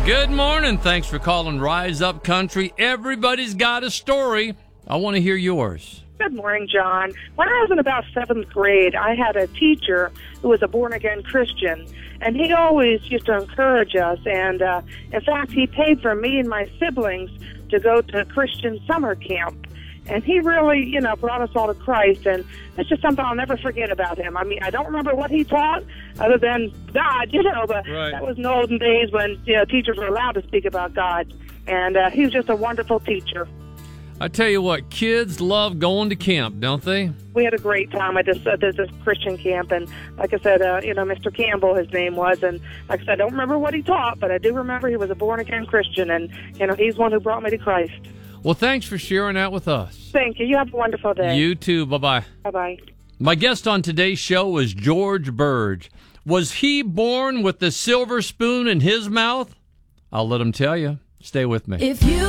Good morning. Thanks for calling Rise Up Country. Everybody's got a story. I want to hear yours. Good morning, John. When I was in about 7th grade, I had a teacher who was a born-again Christian, and he always used to encourage us. And, in fact, he paid for me and my siblings to go to Christian summer camp. And he really, brought us all to Christ, and it's just something I'll never forget about him. I mean, I don't remember what he taught other than God, but Right. That was in the olden days when, teachers were allowed to speak about God. And he was just a wonderful teacher. I tell you what, kids love going to camp, don't they? We had a great time at this Christian camp, and like I said, Mr. Campbell, his name was, and like I said, I don't remember what he taught, but I do remember he was a born-again Christian, and, he's one who brought me to Christ. Well, thanks for sharing that with us. Thank you. You have a wonderful day. You too. Bye-bye. Bye-bye. My guest on today's show was George Burge. Was he born with the silver spoon in his mouth? I'll let him tell you. Stay with me. If you